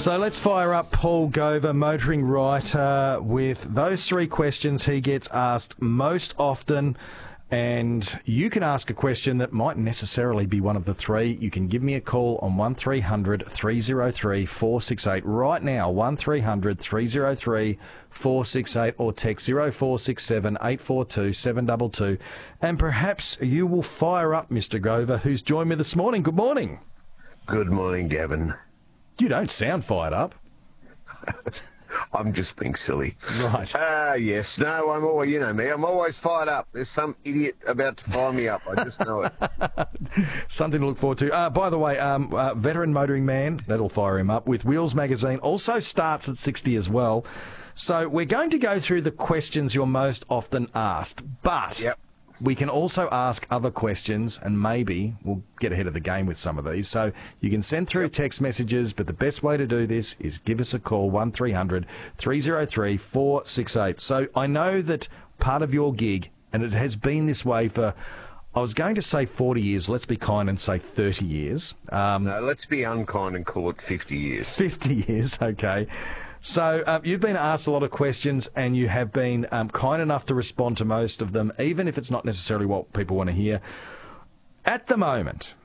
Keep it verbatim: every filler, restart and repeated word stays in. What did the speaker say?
So let's fire up Paul Gover, motoring writer, with those three questions he gets asked most often. And you can ask a question that might necessarily be one of the three. You can give me a call on one three hundred three oh three four six eight right now, one three hundred three oh three four six eight, or text zero four six seven eight four two seven two two. And perhaps you will fire up Mister Gover, who's joined me this morning. Good morning. Good morning, Gavin. You don't sound fired up. I'm just being silly. Right. Ah, uh, yes. No, I'm always, you know me, I'm always fired up. There's some idiot about to fire me up. I just know it. Something to look forward to. Uh, by the way, um, uh, veteran motoring man, that'll fire him up, with Wheels Magazine, also starts at sixty as well. So we're going to go through the questions you're most often asked, but yep. we can also ask other questions, and maybe we'll get ahead of the game with some of these. So you can send through yep. text messages, but the best way to do this is give us a call, one three hundred three oh three four six eight. So I know that part of your gig, and it has been this way for, I was going to say forty years, let's be kind and say thirty years. Um, no, let's be unkind and call it fifty years. fifty years, okay. So um, you've been asked a lot of questions, and you have been um, kind enough to respond to most of them, even if it's not necessarily what people want to hear. At the moment,